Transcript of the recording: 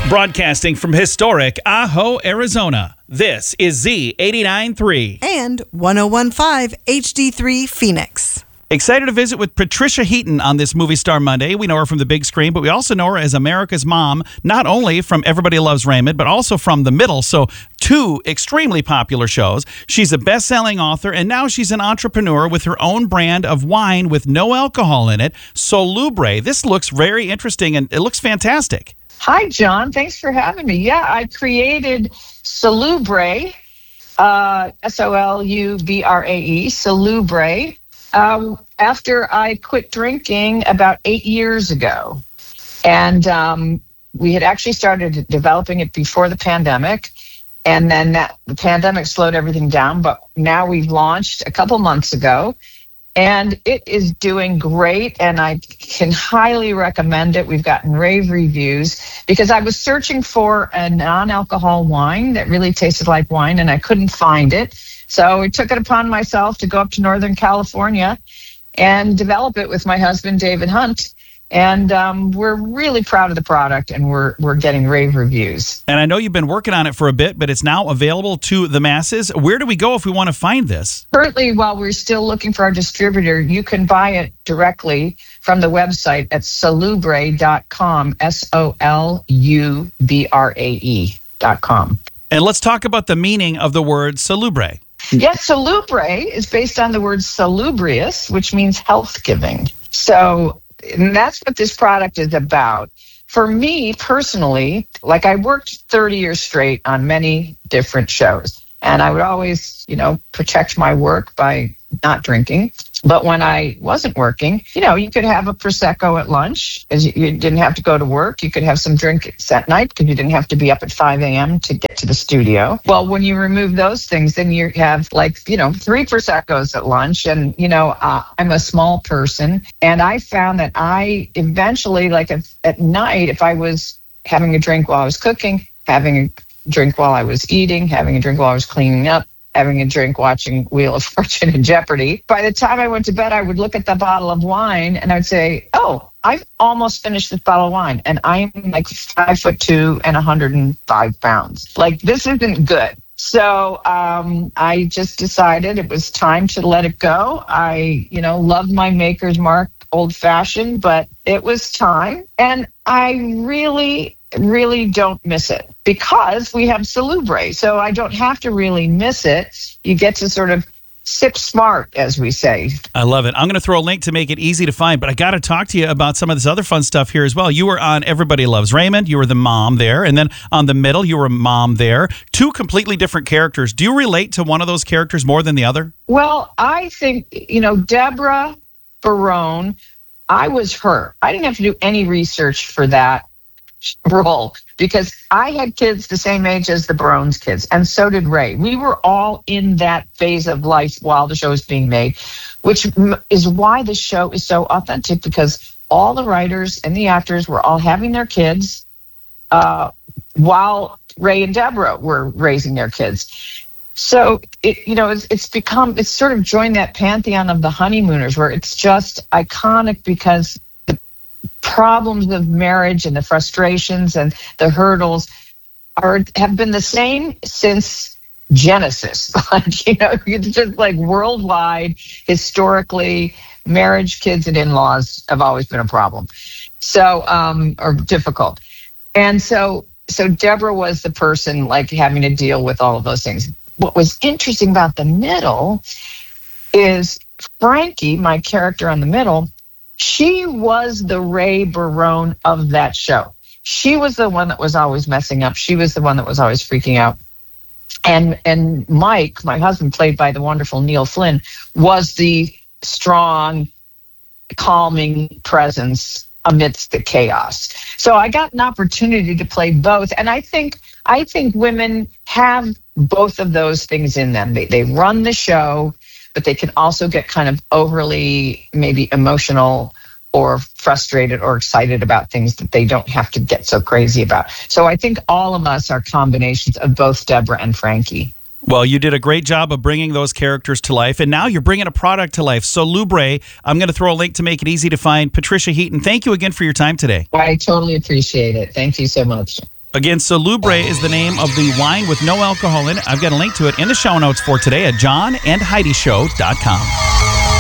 Broadcasting from historic Ajo, Arizona, this is Z89.3 and 101.5 HD3 Phoenix. Excited to visit with Patricia Heaton on this Movie Star Monday. We know her from the big screen, but we also know her as America's Mom, not only from Everybody Loves Raymond, but also from The Middle, so two extremely popular shows. She's a best-selling author, and now she's an entrepreneur with her own brand of wine with no alcohol in it, Solubre. This looks very interesting, and it looks fantastic. Hi, John. Thanks for having me. Yeah, I created Solubre, Solubrae, Solubre, after I quit drinking about 8 years ago. And we had actually started developing it before the pandemic. And then the pandemic slowed everything down. But now we've launched a couple months ago. And it is doing great, and I can highly recommend it. We've gotten rave reviews because I was searching for a non-alcohol wine that really tasted like wine, and I couldn't find it. So I took it upon myself to go up to Northern California and develop it with my husband, David Hunt. And we're really proud of the product, and we're getting rave reviews. And I know you've been working on it for a bit, but it's now available to the masses. Where do we go if we want to find this? Currently, while we're still looking for our distributor, you can buy it directly from the website at solubrae.com, SOLUBRAE.com. And let's talk about the meaning of the word Solubre. Yes, Solubre is based on the word salubrious, which means health-giving. So... and that's what this product is about. For me personally, like I worked 30 years straight on many different shows, and I would always, protect my work by not drinking. But when I wasn't working, you could have a Prosecco at lunch, as you didn't have to go to work. You could have some drinks at night because you didn't have to be up at 5 a.m. to get to the studio. Well, when you remove those things, then you have 3 Proseccos at lunch. And, I'm a small person. And I found that I eventually, at night, if I was having a drink while I was cooking, having a drink while I was eating, having a drink while I was cleaning up, having a drink watching Wheel of Fortune and Jeopardy. By the time I went to bed, I would look at the bottle of wine and I'd say, oh, I've almost finished this bottle of wine. And I'm 5'2" and 105 pounds. This isn't good. So I just decided it was time to let it go. I, love my Maker's Mark Old Fashioned, but it was time. And I really don't miss it because we have Solubre. So I don't have to really miss it. You get to sort of sip smart, as we say. I love it. I'm going to throw a link to make it easy to find, but I got to talk to you about some of this other fun stuff here as well. You were on Everybody Loves Raymond. You were the mom there. And then on The Middle, you were a mom there. Two completely different characters. Do you relate to one of those characters more than the other? Well, I think, Deborah Barone, I was her. I didn't have to do any research for that role because I had kids the same age as the Barones kids, and so did Ray. We were all in that phase of life while the show was being made, which is why the show is so authentic, because all the writers and the actors were all having their kids while Ray and Deborah were raising their kids. So it's sort of joined that pantheon of the honeymooners, where it's just iconic because problems of marriage and the frustrations and the hurdles have been the same since Genesis. It's just worldwide, historically, marriage, kids, and in-laws have always been a problem. So, or difficult. And so Deborah was the person having to deal with all of those things. What was interesting about The Middle is Frankie, my character on The Middle, she was the Ray Barone of that show. She was the one that was always messing up. She was the one that was always freaking out. And Mike, my husband, played by the wonderful Neil Flynn, was the strong, calming presence amidst the chaos. So I got an opportunity to play both. And I think women have both of those things in them. They run the show, but they can also get kind of overly maybe emotional or frustrated or excited about things that they don't have to get so crazy about. So I think all of us are combinations of both Deborah and Frankie. Well, you did a great job of bringing those characters to life, and now you're bringing a product to life. Solubre, I'm going to throw a link to make it easy to find. Patricia Heaton, thank you again for your time today. I totally appreciate it. Thank you so much. Again, Salubre is the name of the wine with no alcohol in it. I've got a link to it in the show notes for today at johnandheidishow.com.